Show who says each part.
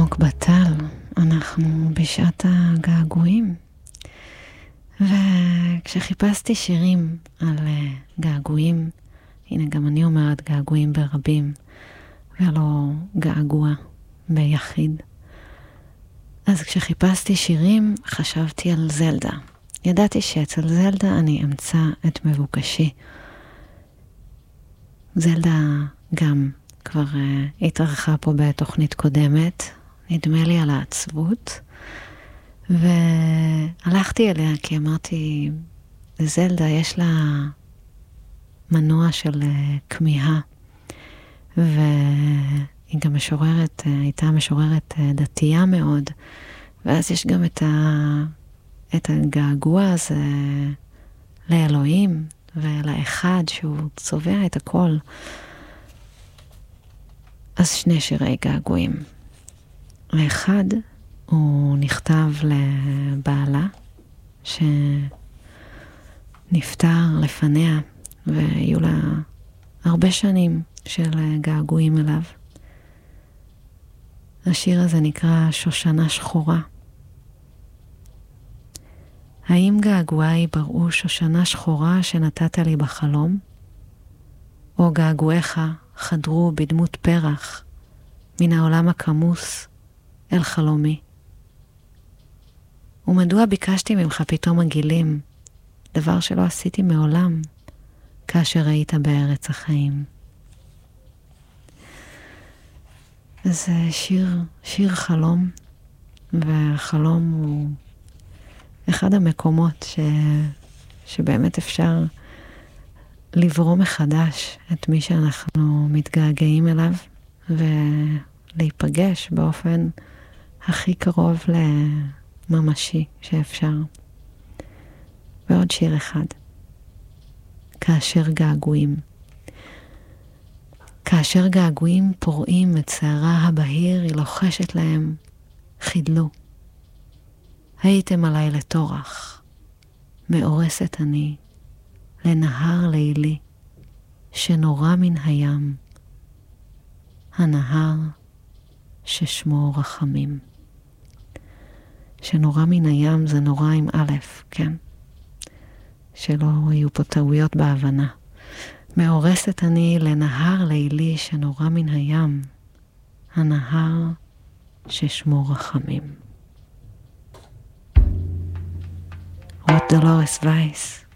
Speaker 1: עמוק בטל, אנחנו בשעת הגעגועים. וכשחיפשתי שירים על געגועים, הנה גם אני אומרת געגועים ברבים, ולא געגוע ביחיד. אז כשחיפשתי שירים, חשבתי על זלדה. ידעתי שאצל זלדה אני אמצא את מבוקשי. זלדה גם כבר התארחה פה בתוכנית קודמת, נדמה לי על העצבות, והלכתי אליה כי אמרתי, זלדה יש לה מנוע של כמיהה, והיא גם משוררת, הייתה משוררת דתייה מאוד, ואז יש גם את הגעגוע הזה לאלוהים ולאחד שהוא צובע את הכל. אז שני שירי געגועים. האחד הוא נכתב לבעלה שנפטר לפניה, והיו לה הרבה שנים של געגועים אליו. השיר הזה נקרא שושנה שחורה. האם געגועי בראו שושנה שחורה שנתת לי בחלום? או געגועיך חדרו בדמות פרח מן העולם הכמוס אל חלומי? ומדוע ביקשתי ממך פתאום הגילים, דבר שלא עשיתי מעולם, כאשר היית בארץ החיים? אז שיר חלום, והחלום הוא אחד המקומות שבאמת אפשר לברוא מחדש את מי שאנחנו מתגעגעים אליו, ולהיפגש באופן הכי קרוב לממשי שאפשר. ועוד שיר אחד, כאשר געגועים. כאשר געגועים פורעים את שערה הבהיר, היא לוחשת להם, חידלו. הייתם עליי לתורח, מאורסת אני, לנהר לילי, שנורא מן הים, הנהר ששמו רחמים. שנורא מן הים זה נורא עם א', כן? שלא יהיו פה טעויות בהבנה. מאורסת אני לנהר לילי, שנורא מן הים, הנהר ששמו רחמים. רות דולורס וייס.